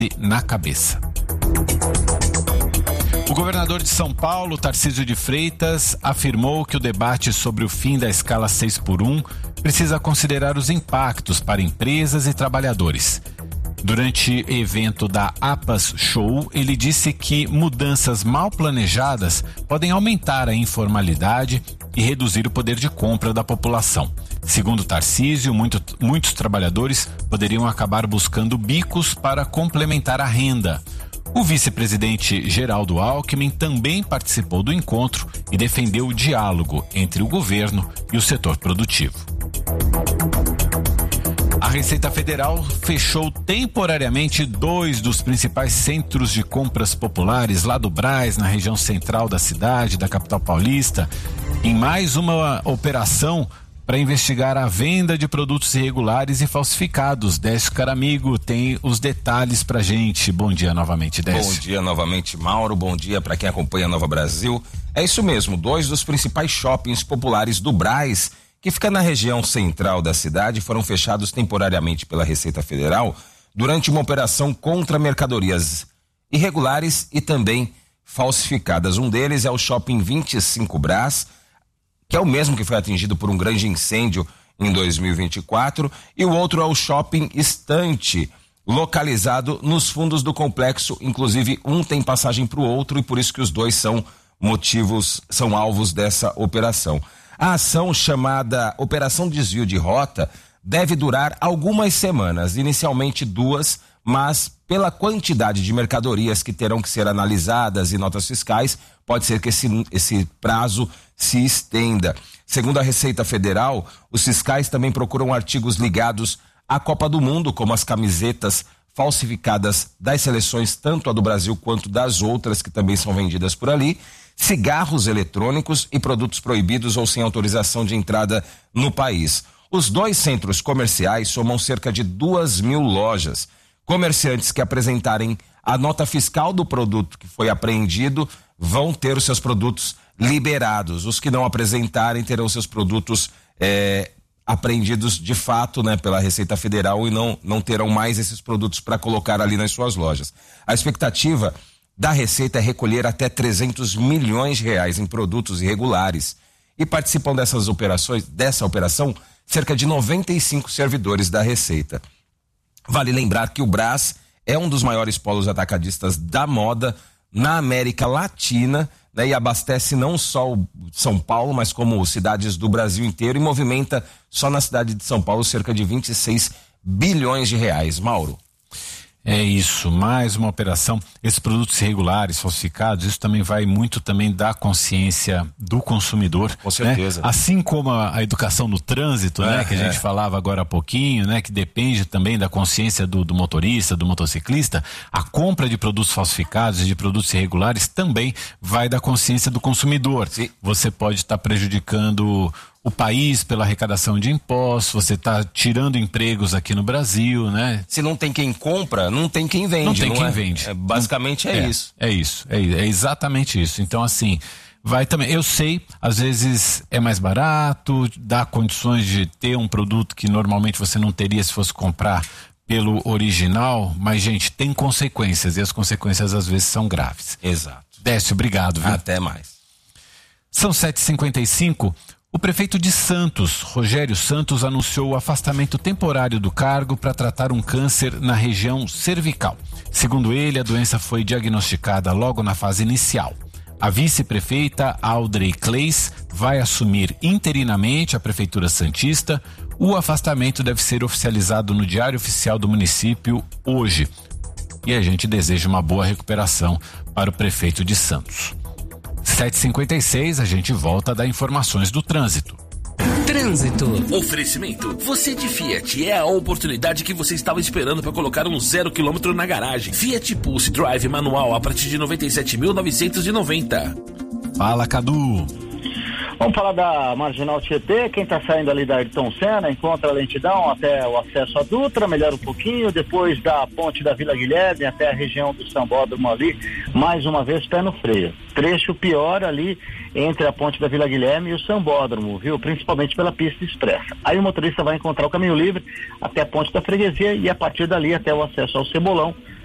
na cabeça. O governador de São Paulo, Tarcísio de Freitas, afirmou que o debate sobre o fim da escala 6x1 precisa considerar os impactos para empresas e trabalhadores. Durante evento da APAS Show, ele disse que mudanças mal planejadas podem aumentar a informalidade e reduzir o poder de compra da população. Segundo Tarcísio, muitos trabalhadores poderiam acabar buscando bicos para complementar a renda. O vice-presidente Geraldo Alckmin também participou do encontro e defendeu o diálogo entre o governo e o setor produtivo. A Receita Federal fechou temporariamente 2 dos principais centros de compras populares lá do Brás, na região central da cidade, da capital paulista, em mais uma operação para investigar a venda de produtos irregulares e falsificados. Décio Caramigo tem os detalhes pra gente. Bom dia novamente, Décio. Bom dia novamente, Mauro. Bom dia para quem acompanha a Nova Brasil. É isso mesmo, 2 dos principais shoppings populares do Brás, que fica na região central da cidade, foram fechados temporariamente pela Receita Federal durante uma operação contra mercadorias irregulares e também falsificadas. Um deles é o Shopping 25 Brás, que é o mesmo que foi atingido por um grande incêndio em 2024, e o outro é o Shopping Estante, localizado nos fundos do complexo. Inclusive, um tem passagem para o outro, e por isso que os 2 são alvos dessa operação. A ação, chamada Operação Desvio de Rota, deve durar algumas semanas, inicialmente 2, mas pela quantidade de mercadorias que terão que ser analisadas e notas fiscais, pode ser que esse prazo se estenda. Segundo a Receita Federal, os fiscais também procuram artigos ligados à Copa do Mundo, como as camisetas falsificadas das seleções, tanto a do Brasil quanto das outras que também são vendidas por ali, cigarros eletrônicos e produtos proibidos ou sem autorização de entrada no país. Os 2 centros comerciais somam cerca de 2.000 lojas. Comerciantes que apresentarem a nota fiscal do produto que foi apreendido vão ter os seus produtos liberados. Os que não apresentarem terão seus produtos apreendidos de fato, né, pela Receita Federal, e não terão mais esses produtos para colocar ali nas suas lojas. A expectativa da Receita é recolher até 300 milhões de reais em produtos irregulares. E participam dessa operação, cerca de 95 servidores da Receita. Vale lembrar que o Brás é um dos maiores polos atacadistas da moda na América Latina, né, e abastece não só o São Paulo, mas como cidades do Brasil inteiro, e movimenta só na cidade de São Paulo cerca de 26 bilhões de reais. Mauro. É isso, mais uma operação. Esses produtos irregulares, falsificados, isso também vai muito também da consciência do consumidor. Com certeza. Né? Assim como a educação no trânsito, né? Que a gente falava agora há pouquinho, né? Que depende também da consciência do motorista, do motociclista. A compra de produtos falsificados e de produtos irregulares também vai da consciência do consumidor. Sim. Você pode estar prejudicando o país pela arrecadação de impostos, você está tirando empregos aqui no Brasil, né? Se não tem quem compra, não tem quem vende. Não tem quem vende. Basicamente isso. É exatamente isso. Então, assim, vai também. Eu sei, às vezes é mais barato, dá condições de ter um produto que normalmente você não teria se fosse comprar pelo original, mas, gente, tem consequências, e as consequências às vezes são graves. Exato. Décio, obrigado, viu? Até mais. São 7h55. O prefeito de Santos, Rogério Santos, anunciou o afastamento temporário do cargo para tratar um câncer na região cervical. Segundo ele, a doença foi diagnosticada logo na fase inicial. A vice-prefeita Audrey Clays vai assumir interinamente a Prefeitura Santista. O afastamento deve ser oficializado no Diário Oficial do município hoje. E a gente deseja uma boa recuperação para o prefeito de Santos. 7h56, a gente volta a dar informações do trânsito. Trânsito. Oferecimento. Você de Fiat, é a oportunidade que você estava esperando para colocar um 0 km na garagem. Fiat Pulse Drive manual a partir de 97.990. Fala, Cadu. Vamos falar da Marginal Tietê. Quem está saindo ali da Ayrton Senna encontra a lentidão até o acesso à Dutra, melhora um pouquinho, depois da ponte da Vila Guilherme até a região do Sambódromo ali, mais uma vez pé no freio. Trecho pior ali entre a ponte da Vila Guilherme e o Sambódromo, viu? Principalmente pela pista expressa. Aí o motorista vai encontrar o caminho livre até a ponte da Freguesia e a partir dali até o acesso ao Cebolão,